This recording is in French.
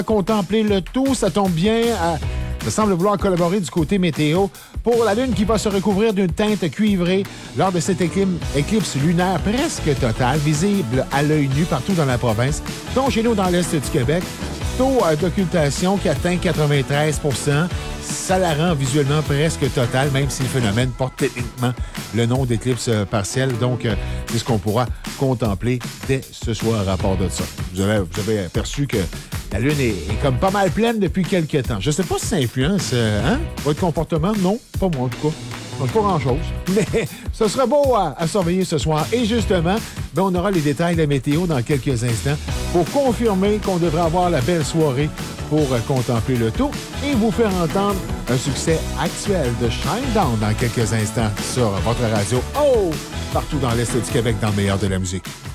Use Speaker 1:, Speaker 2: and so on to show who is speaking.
Speaker 1: Contempler le tout, ça tombe bien. Ça semble vouloir collaborer du côté météo pour la Lune qui va se recouvrir d'une teinte cuivrée lors de cette éclipse lunaire presque totale, visible à l'œil nu partout dans la province, dont chez nous dans l'est du Québec. Taux d'occultation qui atteint 93 %. Ça la rend visuellement presque totale, même si le phénomène porte techniquement le nom d'éclipse partielle. Donc, c'est ce qu'on pourra contempler dès ce soir à rapport de ça. Vous avez aperçu que la Lune est comme pas mal pleine depuis quelques temps. Je ne sais pas si ça influence votre comportement. Non, pas moi en tout cas. Pas grand-chose. Mais ce sera beau à surveiller ce soir. Et justement, on aura les détails de la météo dans quelques instants pour confirmer qu'on devrait avoir la belle soirée pour contempler le tout et vous faire entendre un succès actuel de Shinedown dans quelques instants sur votre radio. Oh! Partout dans l'Est du Québec, dans le meilleur de la musique.